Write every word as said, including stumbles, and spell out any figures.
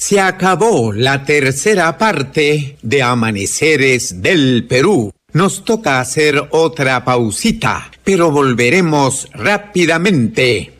Se acabó la tercera parte de Amaneceres del Perú. Nos toca hacer otra pausita, pero volveremos rápidamente.